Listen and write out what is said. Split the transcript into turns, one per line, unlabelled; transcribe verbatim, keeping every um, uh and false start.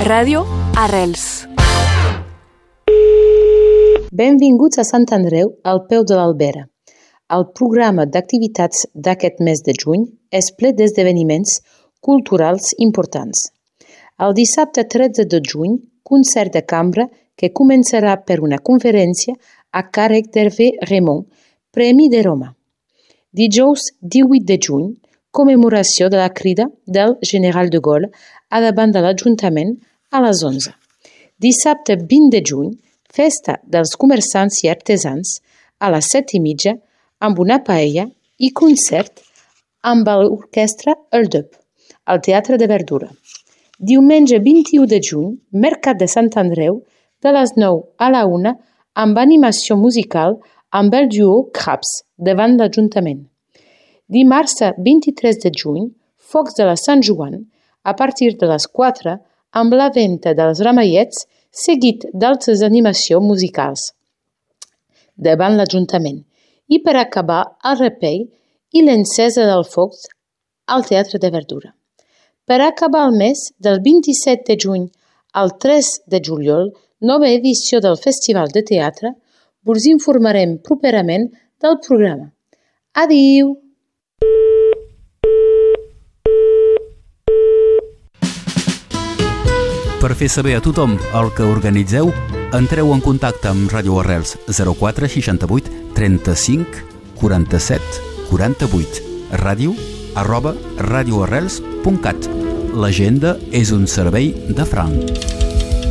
Ràdio Arrels.
Benvinguts a Sant Andreu, al peu de l'Albera. El programa d'activitats d'aquest mes de juny és ple d'esdeveniments culturals importants. El dissabte tretze de juny, concert de cambra que començarà per una conferència a càrrec d'Hervé Raymond, Premi de Roma. Dijous divuit de juny, commemoració de la crida del general de Gaulle a davant de l'Ajuntament a les onze. Dissabte vint de juny, festa dels comerciants i artesans a les set i mitja amb una paella i concert amb l'orquestra El Dub, al Teatre de Verdura. Diumenge vint-i-u de juny, Mercat de Sant Andreu, de les nou a la una, amb animació musical amb el duo Craps, davant l'Ajuntament. Dimarts vint-i-tres de juny, Focs de la Sant Joan, a partir de les quatre, amb la venta dels ramallets, seguit d'altres animacions musicals davant l'Ajuntament. I per acabar, el repei i l'encesa del foc al Teatre de Verdura. Per acabar el mes, del vint-i-set de juny al tres de juliol, nova edició del Festival de Teatre, us informarem properament del programa. Adéu!
Per fer saber a tothom el que organitzeu, entreu en contacte amb Ràdio Arrels zero quatre seixanta-vuit trenta-cinc quaranta-set quaranta-vuit, ràdio arroba radioarrels punt cat. L'agenda és un servei de franc.